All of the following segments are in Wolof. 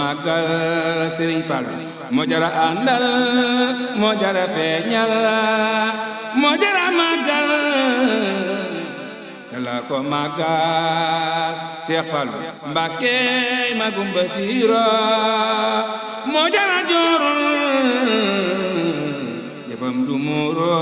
magal Serigne Fallou moo jara àndal moo jara feeñal moo jara magal yàlla ko magal Cheikh Fallou Mbacké magum Basiro moo jara joorul jëfam du muuro.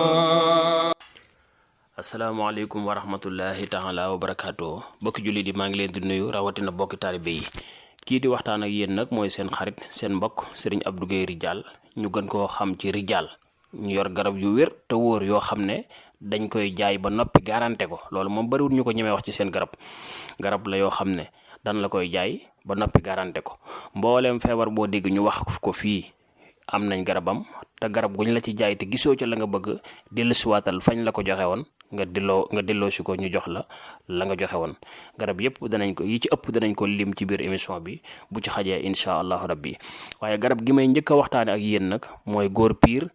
asalaamaaleykum wa rahmatullahi taala wa barakaatu bokki jullit yi maa ngi leen di nuyu rawatina bokki taalibe yi. kii di waxtaan ak yéen nag mooy seen xarit seen mbokk Serigne Abdou Guèye Ridial ñu gën koo xam ci Ridial ñu yor garab yu wér te wóor yoo xam ne dañ koy jaay ba noppi garanté ko loolu moom bariwul ñu ko ñemee wax ci seen garab la yoo xam ne dan la koy jaay ba noppi garanté ko mbooleem feebar boo dégg ñu wax ko fii am nañ garabam te garab guñ la ci jaay te gisoo ca la nga bëgg dellusiwaatal fañ la ko joxe woon nga delloo si ko ñu jox la nga joxe woon garab yëpp danañ ko yi ci ëpp danañ ko lim ci biir émission bi bu ci xajee incha allahu rabbi waaye garab gi may njëkk a waxtaane ak yéen nag mooy góor piir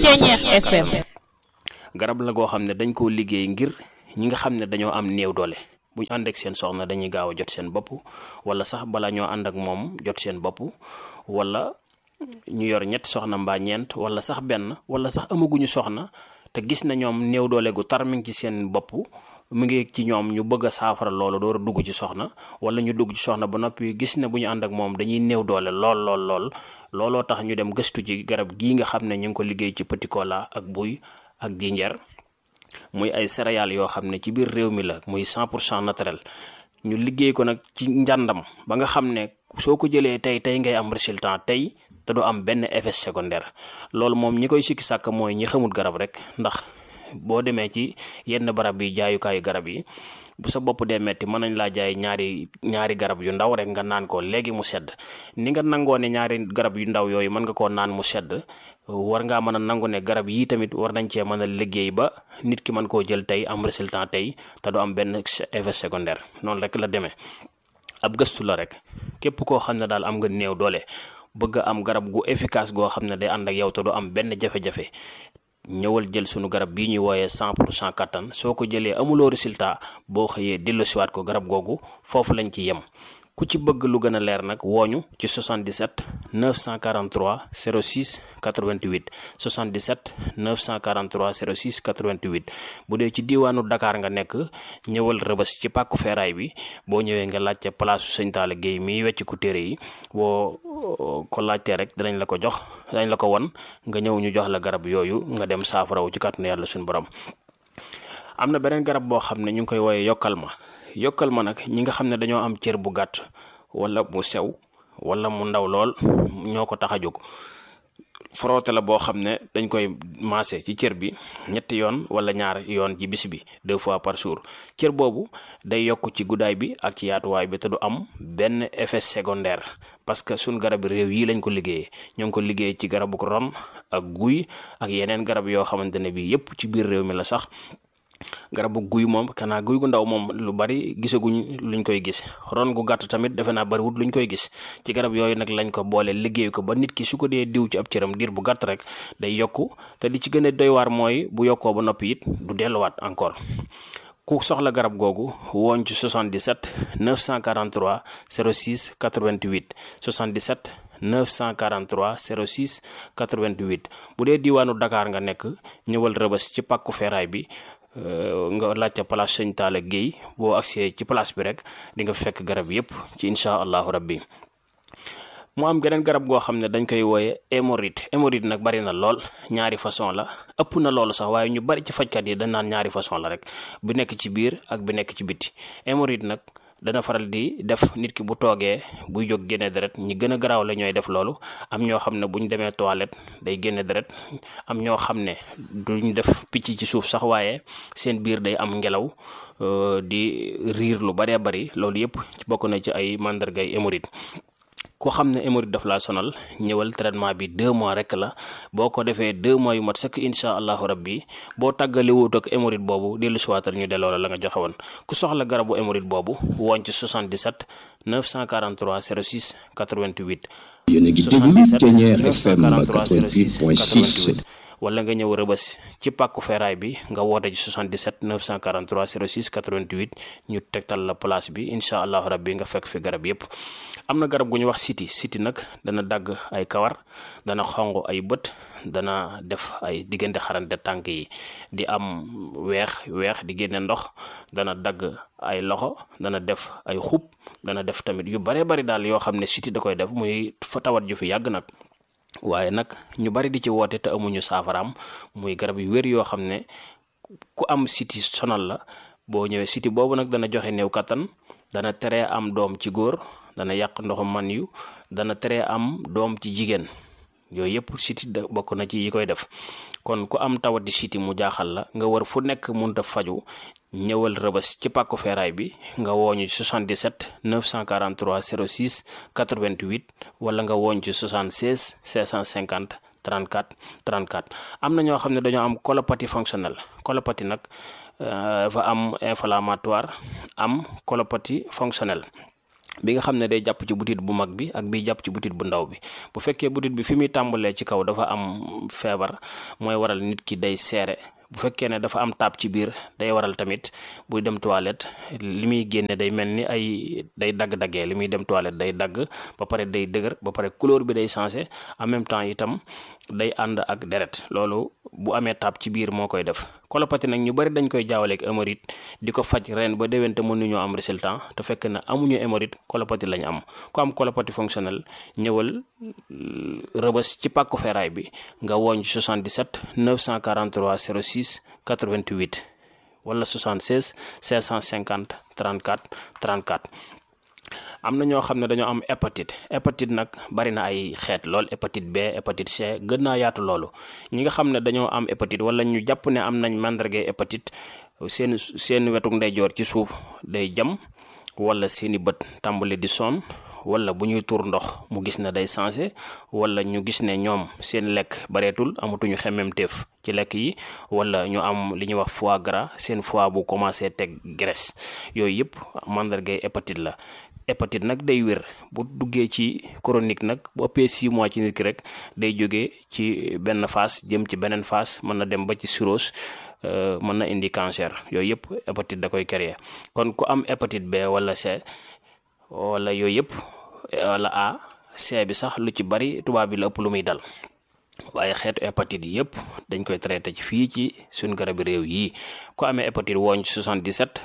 FM garab la goo xam ne dañ koo liggéey ngir ñi nga xam ne dañoo am néew doole bu ñu ànd ak seen soxna dañuy gaaw a jot seen bopp wala sax bala ñoo ànd ak moom jot seen bopp wala ñu yor ñetti soxna mbaa ñeent wala sax benn wala sax amaguñu soxna te gis na ñoom néew doole gu tar mi ngi ci seen bopp mu ngi ci ñoom ñu bëgg a saafara loolu door a dugg ci soxna wala ñu dugg ci soxna ba noppi gis ne bu ñu ànd ak moom dañuy néew doole looloo tax ñu dem gëstu ci garab gii nga xam ne ñu ngi ko liggéey ci petit cola ak buy ak jinjeer muy ay céréales yoo xam ne ci biir réew mi la muy 100% naturel ñu liggéey ko nag ci njàndam ba nga xam ne soo ko jëlee tey ngay am résultat tey te du am benn effet secondaire loolu moom ñi koy sikki sàkk mooy ñi xamul garab rek ndax boo demee ci yenn barab yi jaayukaayu garab yi bu sa bopp dee metti mën nañ laa jaay ñaari garab yu ndaw rek nga naan ko léegi mu sedd ni nga nangoo ne ñaari garab yu ndaw yooyu mën nga koo naan mu sedd war ngaa mën a nangu ne garab yii tamit war nañ cee mën a liggéey ba nit ki mën koo jël tey am résultat tey te du am benn effet secondaire noonu rek la demee ab gëstu la rek képp koo xam ne daal am nga néew doole bëgg am garab gu efficace goo xam ne day ànd ak yow te du am benn jafe-jafe ñëwal jël sunu garab bii ñuy wooyee 100% kattan soo ko jëlee amuloo résultat boo xëyee delloosiwaat ko garab googu foofu lañ ci yem ku ci bëgg lu gën a leer nag wooñu ci 77 943 06 88 77 943 06 88 bu dee ci diiwaanu Dakar nga nekk ñëwal Rëbës ci pàkku feeraay bi boo ñëwee nga laajte place Sëñ Talla Guèye mi wecc ku téere yi boo ko laajtee rek danañ la ko jox danañ la ko won nga ñëw ñu jox la garab yooyu nga dem saafarawu ci kàttanu yàlla suñu borom. am na beneen garab boo xam ne ñu ngi koy wooyee yokkal ma nag ñi nga xam ne dañoo am cër bu gàtt wala mu sew wala mu ndaw lool ñoo ko tax a jóg frotté la boo xam ne dañ koy maase ci cër bi ñetti yoon wala ñaar yoon ci bis bi 2 fois par jour cër boobu day yokk ci guddaay bi ak ci yaatuwaay bi te du am benn effet secondaire parce que suñ garab réew yi lañ ko liggéeyee ñoo ngi ko liggéey ci garabu ron ak guy ak yeneen garab yoo xamante ne bi yépp ci biir réew mi la sax garabu guy moom kanaa guy gu ndaw moom lu bari gisaguñ luñ koy gis ron gu gàtt tamit defe naa bariwut luñ koy gis ci garab yooyu nag lañ ko boole liggéey ko ba nit ki su ko dee diw ci ab cëram diir bu gàtt rek day yokku te li ci gën a doy waar mooy bu yokkoo ba noppi it du delluwaat encore ku soxla garab googu wooñ ci 77 943 06 88 77 943 06 88 bu dee diiwaanu Dakar nga nekk ñëwal Rëbës ci pàkku feeraay bi nga laajte place Sëñ Talla Guèye boo agsee ci place bi rek di nga fekk garab yépp ci incha allahu rabbi mu am geneen garab goo xam ne dañ koy wooye hémorroïde nag bari na lool ñaari façon la ëpp na loolu sax waaye ñu bari ci fajkat yi dañ naan ñaari façon la rek bu nekk ci biir ak bu nekk ci biti hémorroïde nag dana faral di def nit ki bu toogee buy jóg génne deret ñi gën a garaaw la ñooy def loolu am ñoo xam ne bu ñu demee toilette day génne deret am ñoo xam ne duñ def picc ci suuf sax waaye seen biir day am ngelaw di riir lu baree bari loolu yëpp bokk na ci ay màndargay hémorroïde ku xam ne hémorroïde daf laa sonal ñëwal traitement bi 2 mois rek la boo ko defee 2 mois yu mat sëkk incha allahu rabbi boo tàggale wut ak hémorroïde boobu dellu siwaatal ñu delloo la nga joxe woon ku soxla garabu hémorroïde boobu wooñ ci 77 943 06 88 yéen a ngi déglu Thiéniere FM 88.6 wala nga ñëw Rëbës ci pàkku feeraay bi nga woote ci 77 943 06 88 ñu tegtal la place bi incha allahu rabbi nga fekk fi garab yépp. am na garab gu ñu wax siti nag dana dagg ay kawar, dana xonq ay bët, dana def ay diggante xarante tànk yi di am weex di génne ndox, dana dagg ay loxo, dana def ay xub, dana def tamit yu bare bari daal yoo xam ne siti da koy def, muy fa tawat ju fi yàgg nag. waaye nag ñu bari di ci woote te amuñu saafaraam, muy garab yu wér yoo xam ne ku am siti sonal la boo ñëwee. siti boobu nag dana joxe néew kattan, dana teree am doom ci góor, dana yàq ndoxu man yu, dana teree am doom ci jigéen. yooyu yëpp siti bokk na ci yi koy def. kon ku am tawati siti mu jaaxal la nga war fu nekk mënut a faju, ñëwal Rëbës ci pàkku feeraay bi nga wooñu 77 943 06 88 wala nga wooñ ci 76 650 34 34. am na ñoo xam ne dañoo am colopathie fonctionnelle. colopathie nag dafa am inflammatoire, am colopathie fonctionnelle bi nga xam ne day jàpp ci butit bu mag bi ak bi jàpp ci butit bu ndaw bi. bu fekkee butit bi fi muy tàmbalee ci kaw dafa am feebar, mooy waral nit ki day seere. bu fekkee ne dafa am taab ci biir, day waral tamit buy dem toilette li muy génne day mel ni ay day dagg-daggee. li muy dem toilette day dagg, ba pare day dëgër, ba pare couleur bi day changé, en même temps itam day ànd ak deret. loolu bu amee taab ci biir moo koy def. colopathie nag ñu bari dañ koy jaawaleeg hémorroïde di ko faj ren ba déwén te mënuñoo am résultat, te fekk na amuñu hémorroïde, colopathie lañ am. ku am colopathie fonctionnelle ñëwal Rëbës ci pàkku feeraay bi nga wooñ 77 943 06 88 wala 76 550 34 34. am na ñoo xam ne dañoo am hépatite nag bari na ay xeet lool. hépatite B, hépatite C, gën naa yaatu loolu. ñi nga xam ne dañoo am hépatite wala ñu jàpp ne am nañ màndargay hépatite, seen wetuk ndeyjoor ci suuf day jam, wala seeni bët tàmbali di sonn, wala bu ñuy tuur ndox mu gis ne day sensé, wala ñu gis ne ñoom seen lekk bareetul, amatuñu xemmemteef ci lekk yi, wala ñu am li ñuy wax foie gras, seen foie bu commencé teg graisse. yooyu yëpp màndargay hépatite la. hépatite nag day wér bu duggee ci chronique nag bu ëppee 6 mois ci nit ki rek day jógee ci benn phase jëm ci beneen phase, mën na dem ba ci cirrhose, mën na indi cancer. yooyu yëpp hépatite da koy créer. kon ku am hépatite B wala C wala yooyu yëpp, wala A, C bi sax lu ci bari tubaab bi la ëpp lu muy dal. waaye xeetu hépatite yi yëpp dañ koy traité ci fii ci suñ garabi réew yi. ku amee hépatite wooñ ci 77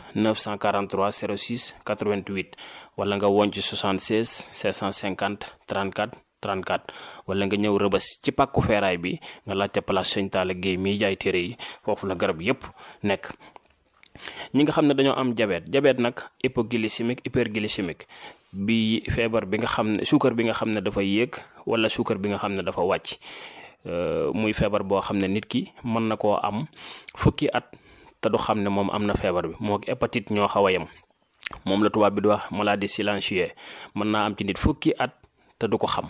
943 06 88 wala nga wooñ ci 76 550 34 34 wala nga ñëw Rëbës ci pàkku feeraay bi nga laajte place Sëñ Talla Guèye miy jaay téere yi, foofu la garab yëpp nekk. ñi nga xam ne dañoo am diabète nag hypoglycémique, hyperglycémique bi feebar bi nga xam ne suukar bi nga xam ne dafa yéeg wala suukar bi nga xam ne dafa wàcc. muy feebar boo xam ne nit ki mën na koo am fukki at te du xam ne moom am na feebar bi. moo hépatite ñoo xaw a yem. moom la tubaab bi di wax maladie silencieuse. mën naa am ci nit fukki at te du ko xam,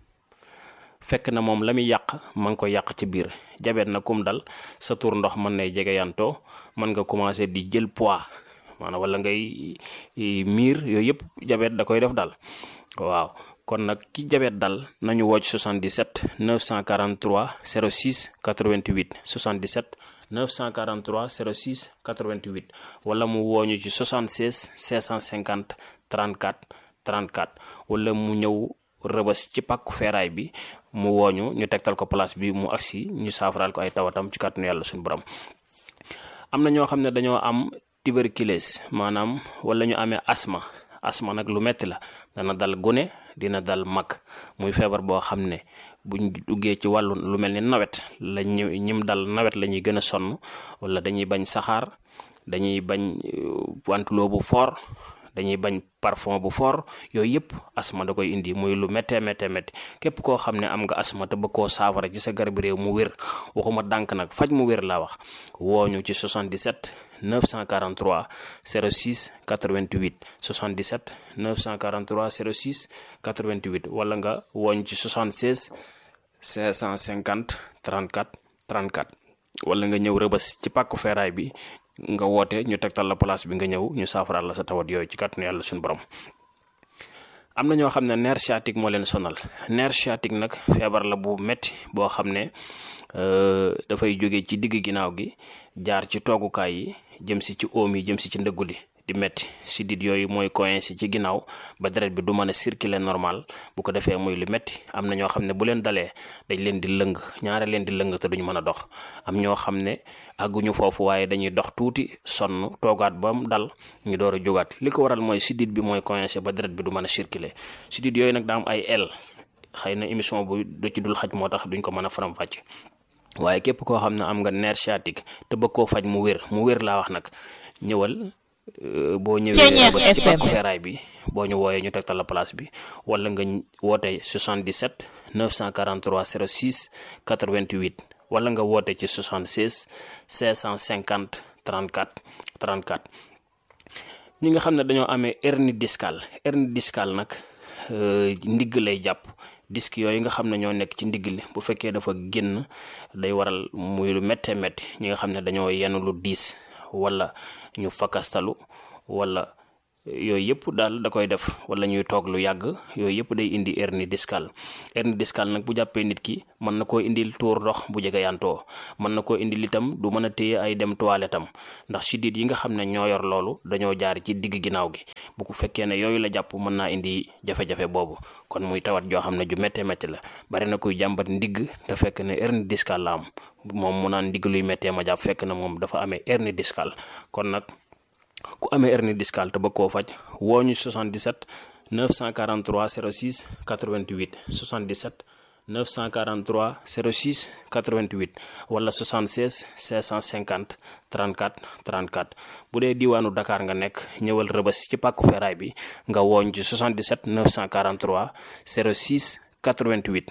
fekk na moom la muy yàq ma ngi ko yàq ci biir. diabète na kum dal sa tur ndox mën nay jegeyantoo, mën nga commencé di jël poids, maanaam wala ngay miir. yooyu yëpp diabète da koy def dal. waaw kon nag ki diabète dal nañu woo ci 77 943 06 88 77 943 06 88 wala mu wooñu ci 76 650 34 34 wala mu ñëw Rëbës ci pàkku feeraay bi mu wooñu ñu tegtal ko place bi mu agsi ñu saafaraal ko ay tawatam ci kàttanu yàlla suñu borom. am na ñoo xam ne dañoo am tuberculose, maanaam wala ñu amee asma nag lu metti la. dana dal gune, dina dal mag. muy feebar boo xam ne buñ duggee ci wàllu lu mel ni nawet la ñim dal nawet la ñuy gën a sonn, wala dañuy bañ saxaar, dañuy bañ wantuloo bu fort, dañuy bañ parfum bu fort. yooyu yëpp asma da koy indi, muy lu méttee képp koo xam ne am nga asma te bëgg koo saafara ci sa garab réew mu wér, waxuma dànk nag, faj mu wér laa wax, wooñu ci 77 943 06 88 77 943 06 88 wala nga wooñ ci 76 550 34 34 wala nga ñëw Rëbës ci pàkku feeraay bi nga woote ñu tegtal la place bi nga ñëw ñu saafaraal la sa tawat yooyu ci kàttanu yàlla suñu borom. am na ñoo xam ne nerf sciatique moo leen sonal. nerf sciatique nag feebar la bu metti boo xam ne dafay jóge ci digg ginnaaw gi jaar ci toogukaay yi jëm si ci oom yi jëm si ci ndëggu li di metti sidit yooyu mooy coincé ci ginnaaw ba deret bi du mën a circuler normal bu ko defee muy lu metti. am na ñoo xam ne bu leen dalee dañ leen di lëng ñaare leen di lëng te duñ mën a dox. am ñoo xam ne àgguñu foofu waaye dañuy dox tuuti sonn toogaat ba mu dal ñu door a jógaat. li ko waral mooy sidit bi mooy coincé ba deret bi du mën a circuler. sidit yooyu nag daa am ay el xëy na émission bu du ci dul xaj moo tax duñ ko mën a faram-fàcce waaye képp koo xam ne am nga nerf sciatique te bëgg koo faj mu wér laa wax nag ñëwal. boo ñëwee ba ci pàkku feeraay bi boo ñu wooyee ñu tegtal la place bi wala nga woote 77 943 06 88 wala nga woote ci 76 550 34 34. ñi nga xam ne dañoo amee hernie discale nag ndigg lay jàpp. disque yooyu nga xam ne ñoo nekk ci ndigg li bu fekkee dafa génn day waral muy lu méttee métti. ñi nga xam ne dañoo yenn lu diis wala ñu fakastalu wala yooyu yëpp daal da koy def wala ñuy toog lu yàgg yooyu yëpp day indi hernie discale. hernie discale nag bu jàppee nit ki mën na koo indil tuur ndox bu jege yantoo mën na koo indil itam du mën a téye ay dem toilette am ndax sidit yi nga xam ne ñoo yor loolu dañoo jaar ci digg ginnaaw gi. bu ko fekkee ne yooyu la jàpp mën naa indi jafe-jafe boobu kon muy tawat joo xam ne ju méttee métti la. bari na kuy jàmbat ndigg te fekk ne hernie discale la am moom mu naan ndigg luy méttee ma jàpp fekk na moom dafa amee hernie discale. kon nag ku amee hernie discale te bëgg koo faj woo ñu 77 943 06 88 77 943 06 88 wala 76 550 34 34. bu dee diwaanu Dakar nga nekk ñëwal Rëbës ci pàkku feeraay bi nga wooñ ci 77 943 06 88.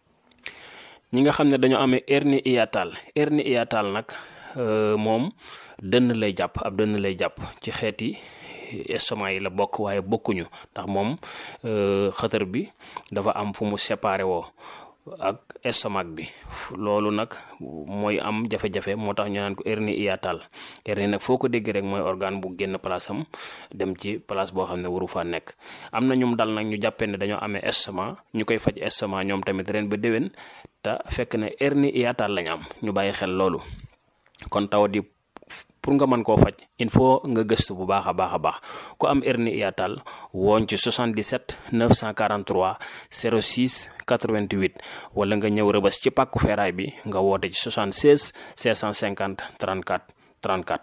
ñi nga xam ne dañoo amee hernie hiatale nag moom dënn lay jàpp ab dënn lay jàpp ci xeeti estomac yi la bokk waaye bokkuñu ndax moom xëtër bi dafa am fu mu séparé woo ak estomac bi loolu nag mooy am jafe-jafe moo tax ñu naan ko hernie hiatale. hernie nag foo ko dégg rek mooy organe bu génn place am dem ci place boo xam ne waru faa nekk. am na ñum dal nag ñu jàppee ne dañoo amee estomac ñu koy faj estomac ñoom tamit ren ba déwén te fekk ne hernie hiatale lañ am ñu bàyyi xel loolu. kon tawat yi pour nga mën koo faj il faut nga gëstu bu baax a baax ku am hernie hiatale wooñ ci 77 943 06 88 wala nga ñëw Rëbës ci pàkku feeraay bi nga woote ci 76 550 34 34.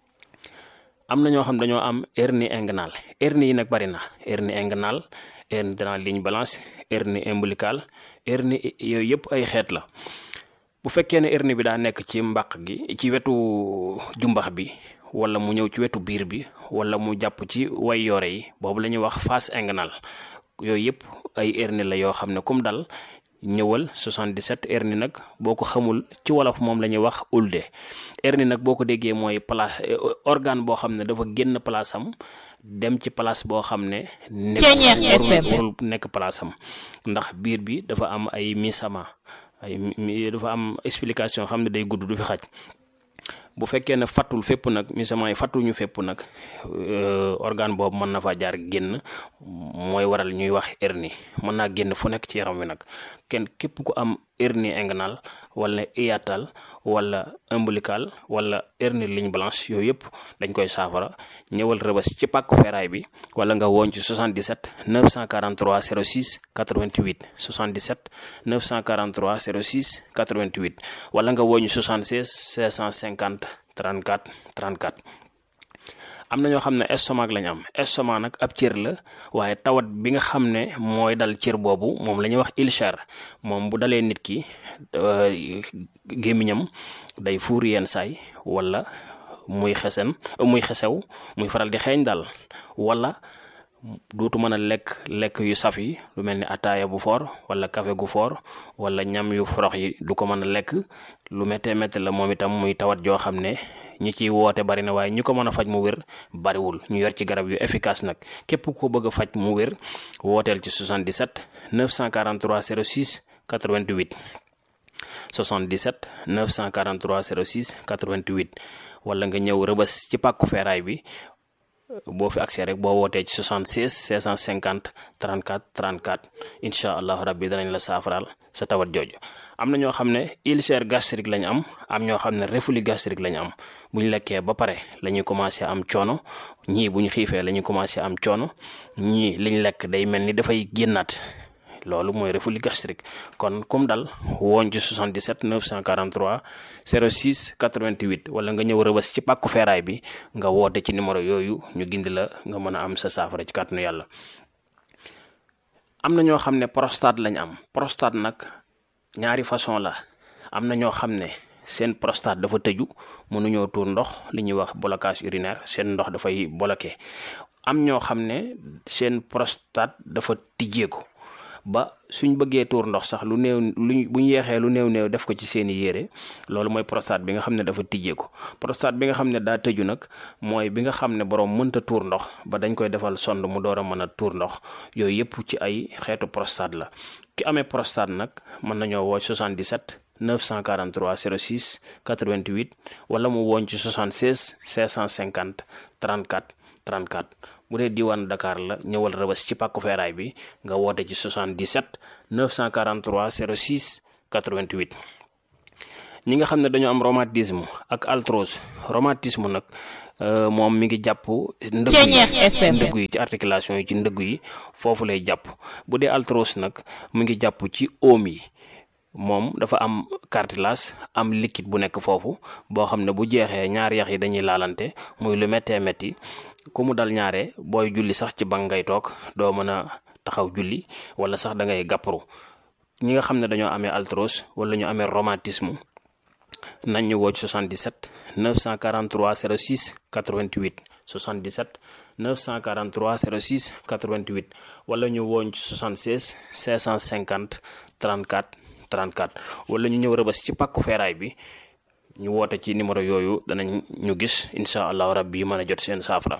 am na ñoo xam dañoo am hernie inguinale. hernie yi nag bari na. hernie inguinale, hernie de la ligne blanche, hernie ombilicale, hernie yooyu yëpp ay xeet la. bu fekkee ne hernie bi daa nekk ci mbàq gi ci wetu jumbax bi wala mu ñëw ci wetu biir bi wala mu jàpp ci way yoore yi boobu la ñuy wax face inguinale. yooyu yëpp ay hernie la yoo xam ne comme dal ñëwal 77. hernie nag boo ko xamul ci wolof moom la ñuy wax ulde. hernie nag boo ko déggee mooy place organe boo xam ne dafa génn place am dem ci place boo xam ne warul nekk place am ndax biir bi dafa am ay misama dafa am explication xam ne day gudd du fi xaj. bu fekkee ne fattul fépp nag misament yi fattuñu fépp nag organe boobu mën na fa jaar génn mooy waral ñuy wax hernie mën naa génn fu nekk ci yaram wi nag. képp ku am hernie inguinale wala hiatale wala ombilical wala hernie ligne blanche yooyu yëpp dañ koy saafara ñëwal Rëbës ci pàkku feeraay bi wala nga woon ci 77 943 06 88 77 943 06 88 wala nga woon ci 76 550 34 34. am na ñoo xam ne estomac lañ am. estomac nag ab cër la waaye tawat bi nga xam ne mooy dal cër boobu moom la ñuy wax ulcère. moom bu dalee nit ki gémmiñam day fuur yenn saay wala muy xesew muy faral di xeeñ daal wala dootu mën a lekk yu saf yi lu mel ni ataaya bu foor wala café gu foor wala ñam yu forox yi du ko mën a lekk. lu méttee métti la moom itam muy tawat joo xam ne ñi ciy woote bari na waaye ñu ko mën a faj mu wér bariwul. ñu yor ci garab yu efficace nag képp ko bëgg a faj mu wér wooteel ci 77 943 06 88 77 943 06 88 wala nga ñëw Rëbës ci pàkku feeraay bi boo fi accès rek boo wootee ci 76 650 34 34 incha allahu rabbi danañ la saafaraal sa tawat jooju. am na ñoo xam ne ulcère gastrique lañ am ñoo xam ne reflux gastrique lañ am bu ñu lekkee ba pare la ñuy commencé am coono, ñii bu ñu xiifee la ñuy commencé am coono, ñii liñ lekk day mel ni dafay génnaat. loolu mooy reflux gastrique. kon comme dal woon ci 77 943 06 88 wala nga ñëw Rëbës ci pàkku feeraay bi nga woote ci numéro yooyu ñu gindi la nga mën a am sa saafara ci kàttanu yàlla. am na ñoo xam ne prostate lañ am. prostate nag ñaari façon la. am na ñoo xam ne seen prostate dafa tëju mënuñoo tuur ndox, li ñuy wax blocage urinaire, seen ndox dafay bloqué. am ñoo xam ne seen prostate dafa tijjeeku ba suñ bëggee tuur ndox sax lu néew bu ñu yeexee lu néew def ko ci seeni yére. loolu mooy prostate bi nga xam ne dafa tijjeeku. prostate bi nga xam ne daa tëju nag mooy bi nga xam ne borom mënta tuur ndox ba dañ koy defal sonde mu door a mën a tuur ndox. yooyu yëpp ci ay xeetu prostate la. ki amee prostate nag mën nañoo woo 77 943 06 88 wala mu woon ci 76 650 34 34. bu dee diwaan Dakar la ñëwal Rëbës ci pàkku feeraay bi nga woote ci 77 943 06 88. ñi nga xam ne dañoo am rhumatisme ak arthrose. rhumatisme nag moom mi ngi jàpp ndëggu yi ci articulation yi ci ndëggu yi foofu lay jàpp. bu dee arthrose nag mi ngi jàpp ci oom yi. moom dafa am cartilage am liquide bu nekk foofu boo xam ne bu jeexee ñaari yax yi dañuy laalante muy lu méttee métti. ku mu dal ñaare booy julli sax ci bank ngay toog doo mën a taxaw julli wala sax da ngay gàpparu. ñi nga xam ne dañoo amee arthrose wala ñu amee rhumatisme nañ ñu woo ci 77 943 06 88 77 943 06 88 wala ñu wooñ ci 76 650 34 34 wala ñu ñëw Rëbës ci pàkku feeraay bi ñu woote ci numéro yooyu danañ ñu gis incha allahu rabbi mën a jot seen saafara.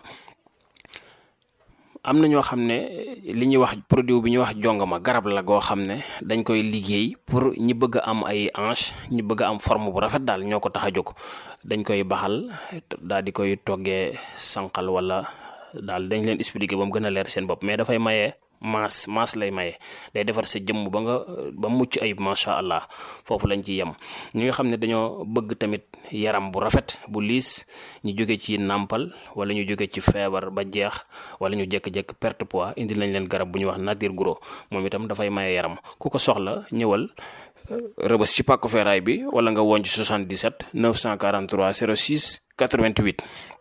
am na ñoo xam ne li ñuy wax produit bi ñuy wax jongama garab la goo xam ne dañ koy liggéey pour ñi bëgg a am ay hanche, ñi bëgg a am forme bu rafet daal ñoo ko tax a jóg. dañ koy baxal daal di koy toggee sànqal wala daal dañ leen expliquer ba mu gën a leer seen bopp mais dafay maye maas lay maye. day defar sa jëmm ba mucc ayib macha allah. foofu lañ ci yem. ñi nga xam ne dañoo bëgg tamit yaram bu rafet bu liis, ñu jóge ci nàmpal wala ñu jóge ci feebar ba jeex wala ñu jékki-jékki perte poids, indi lañ leen garab bu ñuy wax nature gros. moom itam dafay maye yaram. ku ko soxla ñëwal Rëbës ci pàkku feeraay bi wala nga woon ci 77 943 06 88.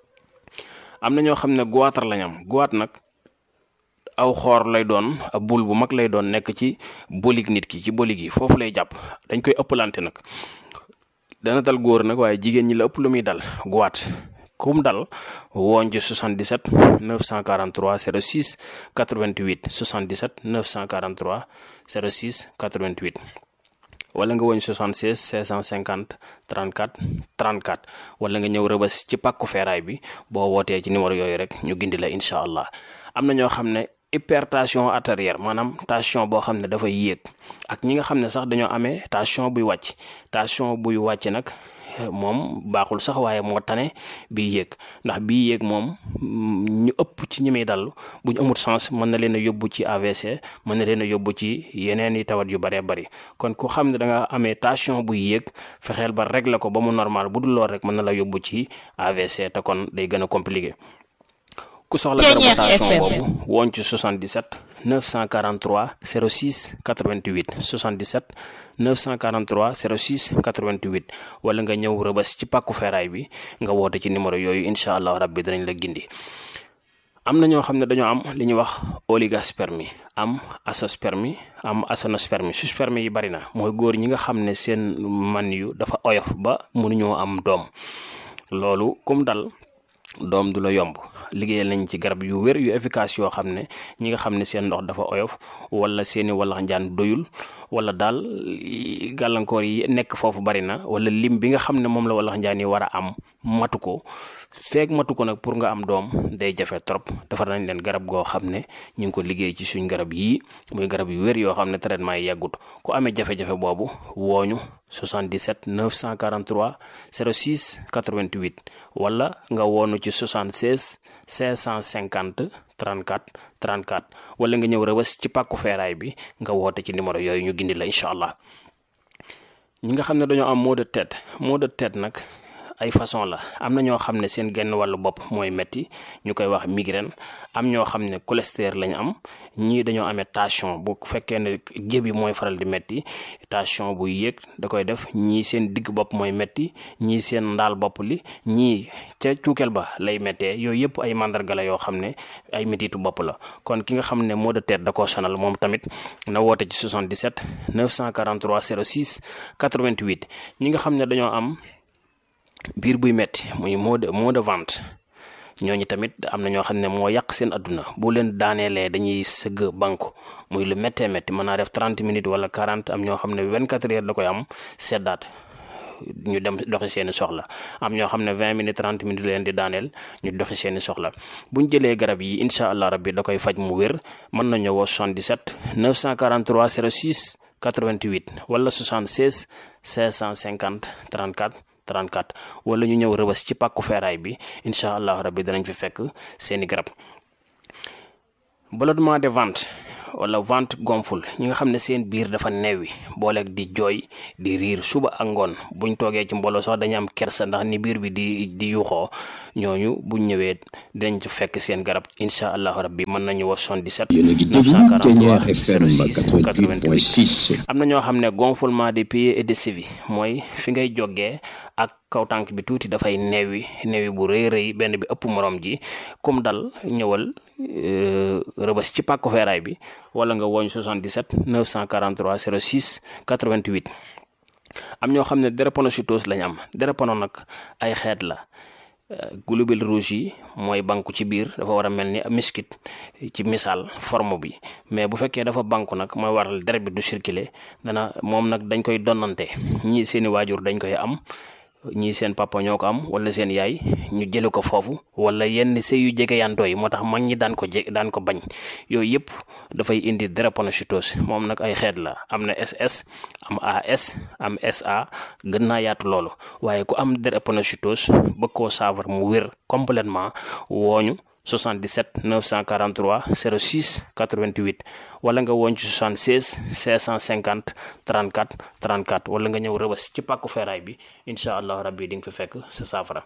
am na ñoo xam ne goitre lañ am. goitre nag aw xoor lay doon, ab bul bu mag lay doon nekk ci bolig nit ki, ci bolig yi foofu lay jàpp. dañ koy ëppalante nag. dana dal góor nag waaye jigéen ñi la ëpp lu muy dal goitre. kum dal woon ci 77 943 06 88 77 943 06 88 wala nga woñ 76 650 34 34 wala nga ñëw Rëbës ci pàkku feeraay bi boo wootee ci numéro yooyu rek ñu gindi la incha allah. am na ñoo xam ne hypertension artérielle maanaam tension boo xam ne dafay yéeg, ak ñi nga xam ne sax dañoo amee tension buy wàcc. tension buy wàcc nag moom baaxul sax waaye moo tane bii yéeg, ndax bii yéeg moom ñu ëpp ci ñi muy dal bu ñu amul sens mën na leen a yóbbu ci AVC, mën na leen a yóbbu ci yeneen i tawat yu bëree bëri. kon ku xam ne da nga amee tension buy yéeg, fexeel ba régler ko ba mu normal. bu dul lool rek mën na la yóbbu ci AVC te kon day gën a compliqué. ku soxla garabu tension boobu woon ci 77 943 06 88 77 943 06 88 wala nga ñëw Rëbës ci pàkku feeraay bi nga woote ci numéro yooyu incha allah rabbi danañ la gindi. am na ñoo xam ne dañoo am li ñuy wax oligospermie, am azoospermie, am aténospermie. sperme yi bari na, mooy góor ñi nga xam ne seen man yu dafa oyof ba mënuñoo am doom. loolu kum dal doom du la yomb. liggéeyal nañ ci garab yu wér yu efficace yoo xam ne ñi nga xam ne seen ndox dafa oyof wala seeni wallax njaan doyul wala daal gàllankoor yi nekk foofu bari na wala lim bi nga xam ne moom la wallax njaan yi war a am matu ko feeg matu ko nag pour nga am doom day jafe trop. defar nañ leen garab goo xam ne ñu ngi ko liggéey ci suñ garab yii muy garab yu wér yoo xam ne traitement yi yàggut. ku amee jafe-jafe boobu wooñu 77 943 06 88 wala nga woonu ci 76 550 34 34 wala nga ñëw Rëbës ci pàkku feeraay bi nga woote ci numéro yooyu ñu gindi la incha allah. ñi nga xam ne dañoo am maux de tête nag ay façon la. am na ñoo xam ne seen genn wàllu bopp mooy metti ñu koy wax migraine. am ñoo xam ne cholestérol lañ am. ñii dañoo amee tension bu fekkee ne jébi mooy faral di metti tension buy yéeg da koy def. ñii seen digg bopp mooy metti ñii seen ndaal bopp li ñii ca cuukeel ba lay méttee. yooyu yëpp ay mandarga la yoo xam ne ay mettitu bopp la. kon ki nga xam ne maux de tête da koo sonal moom tamit na woote ci 77 943 06 88. ñi nga xam ne dañoo am biir buy metti muy maux de ventre ñooñu tamit am na ñoo xam ne moo yàq seen adduna. bu leen daaneelee dañuy sëgg banku muy lu méttee métti mën naa def 30 minutes wala 40. am ñoo xam ne 24 heures da koy am seddaat ñu dem doxi seeni soxla. am ñoo xam ne 20 minutes 30 minutes leen di daaneel ñu doxi seeni soxla. buñ jëlee garab yi incha allah rabbi da koy faj mu wér. mën nañu woo 77 943 06 88 wala 76 550 34 34 wala ñu ñëw Rëbës ci pàkku feeraay bi incha allah rabbi danañ fi fekk seeni garab. ballonnement de ventre wala ventre gonfle ñi nga xam ne seen biir dafa neewi booleeg di jooy di riir suba ak ngoon buñ toogee ci mbooloo sax dañu am kersa ndax ni biir bi di yuuxoo. ñooñu buñ ñëwee dinañ ci fekk seen garab incha allahu rabbi. mën nañu woo 77 943 06 88. am na ñoo xam ne gonflement des pieds et des chevilles mooy fi ngay jógee ak kaw tànk bi tuuti dafay neewi bu rëy benn bi ëpp morom ji. comme dal ñëwal Rëbës ci pàkku feeraay bi wala nga woñ 77 943 06 88. am ñoo xam ne drépanocytose lañ am. drépano nag ay xeet la. globules rouges yi mooy banku ci biir dafa war a mel ni miskit ci misaal forme bi. mais bu fekkee dafa banku nag mooy waral deret bi du circuler moom nag dañ koy donnante. ñii seeni waajur dañ koy am. ñii seen papa ñoo ko am wala seen yaay ñu jële ko foofu wala yenn sëy yu jege yantoo yi moo tax mag ñi daan ko bañ. yooyu yëpp dafay indi drépanocytose. moom nag ay xeet la. am na SS am AS am SA gën naa yaatu loolu. waaye ku am drépanocytose bëgg koo saafara mu wér complètement wooñu 77 943 06 88 wala nga woon ci 76 550 34 34 wala nga ñëw Rëbës ci pàkku feeraay bi incha allah rabbi di nga fi fekk sa saafara.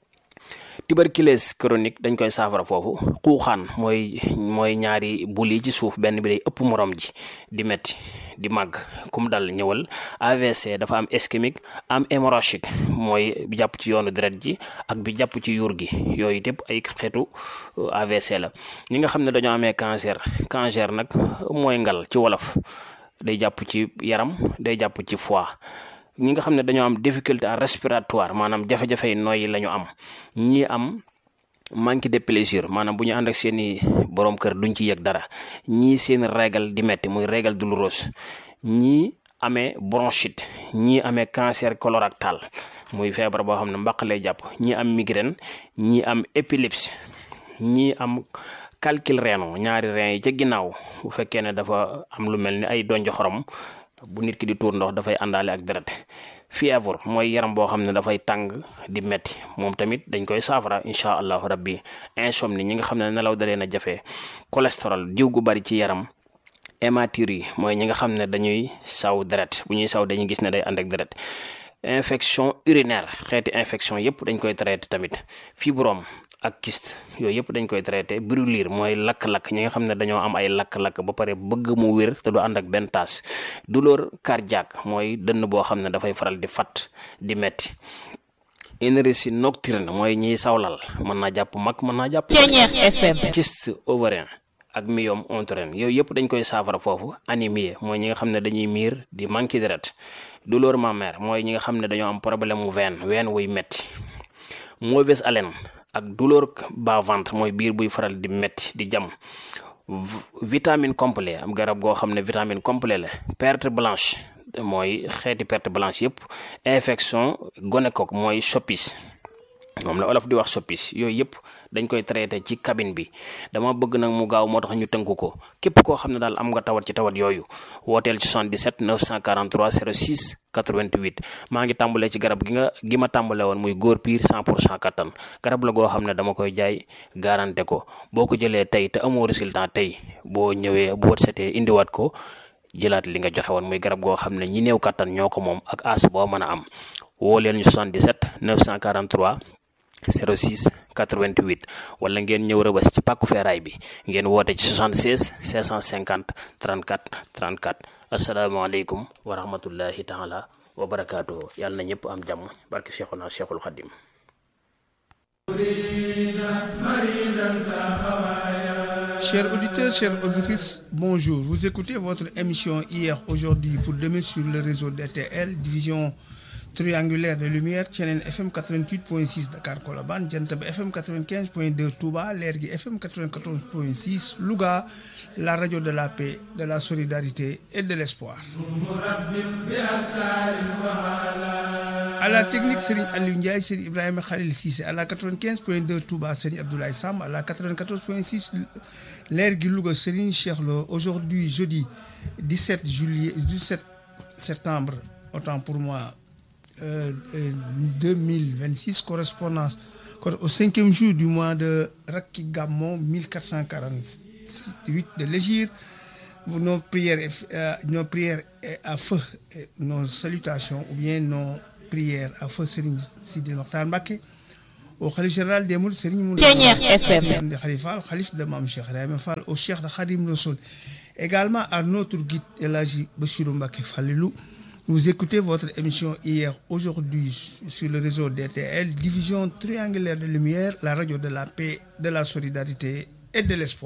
tuberculose chronique dañ koy saafara foofu. xuuxaan mooy ñaari bul yi ci suuf benn bi day ëpp morom ji di metti di màgg kum dal ñëwal. AVC dafa am ischémique am hémorragique mooy bi jàpp ci yoonu deret ji ak bi jàpp ci yuur gi. yooyu yëpp ay xeetu AVC la. ñi nga xam ne dañoo amee cancer nag mooy ngal ci wolof day jàpp ci yaram day jàpp ci foie. ñi nga xam ne dañoo am difficulté respiratoire maanaam jafe-jafe nooyi la ñu am. ñi am manque de plaisir maanaam bu ñu ànd ak seeni borom kër duñ ci yëg dara. ñii seen régal di metti muy régal douloureuse. ñii amee bronchite. ñii amee cancer colorectal muy feebar boo xam ne mbaq lay jàpp. ñii am migraine. ñii am épilepsie. ñii am calcul rénal ñaari rein yi ca ginnaaw bu fekkee ne dafa am lu mel ni ay donjo xorom bu nit ki di tuur ndox dafay àndaale ak deret. fièvre mooy yaram boo xam ne dafay tàng di metti moom tamit dañ koy saafara incha allahu rabbi. insomnie ñi nga xam ne nelaw dalee na jafe. cholestérol diw gu bari ci yaram. hématurie mooy ñi nga xam ne dañuy saw deret bu ñuy saw dañuy gis ne day ànd ak deret. infection urinaire xeeti infection yëpp dañ koy traité tamit. fibrome ak kyste yooyu yëpp dañ koy traité. brûlure mooy lakk-lakk ñi nga xam ne dañoo am ay lakk-lakk ba pare bëgg mu wér te du ànd ak benn taas. douleur cardiaque mooy dënn boo xam ne dafay faral di fat di metti. énergie nocturne mooy ñiy sawlal mën naa jàpp mag mën naa jàpp. kyste ovarien ak myome utérin yooyu yëpp dañ koy saafara foofu. anémie mooy ñi nga xam ne dañuy miir di manqué deret. douleur mammaire mooy ñi nga xam ne dañoo am problème mu ween wuy metti. mauvaise haleine ak douleur bas ventre mooy biir buy faral di metti di jam. vitamine complet am garab goo xam ne vitamine complet la. perte blanche mooy xeeti perte blanche yëpp. infection gonocoque mooy soppis moom la olof di wax soppis yooyu yëpp dañ koy traité ci cabine bi. dama bëgg nag mu gaaw moo tax ñu tënk ko képp koo xam ne daal am nga tawat ci tawat yooyu wooteel ci 77 943 06 88 maa ngi tàmbalee ci garab gi ma tàmbale woon muy góor piir 100% kattan garab la goo xam ne dama koy jaay garanté ko boo ko jëlee tey te amoo résultat tey boo ñëwee bu wët setee indiwaat ko jëlaat li nga joxe woon muy garab goo xam ne ñi néew kattan ñoo ko moom ak as boo mën a am woo leen ñu 77 943 06 88 wala ngeen ñëw Rëbës ci pàkku feeraay bi ngeen woote ci 76 550 34 34 asalaamaaleykum wa rahmatullahi taala wa barakaatuhu yàlla na ñëpp am jàmm barke Cheikhuna Cheikhul Khadim. Chers auditeurs, chères auditrices, bonjour. Vous écoutez votre émission Hier, aujourd'hui, pour demain sur le réseau DTL, division triangulaire de lumière, Thiénène FM 88.6 Dakar Colobane, Djantaba FM 95.2 Touba, Lergui FM 94.6 Louga, la radio de la paix, de la solidarité et de l'espoir. À la technique, Serigne Aliou Ndiaye, Serigne Ibrahima Khalil Cissé, à la 95.2 Touba, Serigne Abdoulaye Sam, à la 94.6 Lergui Louga, Serigne Cheikh Lo. Aujourd'hui, jeudi 17 septembre, autant pour moi, 2026, correspondance au 5e jour du mois de Rakki Gammo 1448 de l'Hégire. Nos prières à feu, nos salutations ou bien nos prières à feu Serigne Sidi Mokhtar Mbacké, au khalife général des Mourides Serigne Mountakha de Khalifa, khalife de Mame Cheikh Ibrahima Fall, au cheikh de Khadim Rassoul, également à notre guide El Hadji Bassirou Mbacké Falilou. Vous écoutez votre émission Hier, aujourd'hui sur le réseau DTL, division triangulaire de lumière, la radio de la paix, de la solidarité et de l'espoir.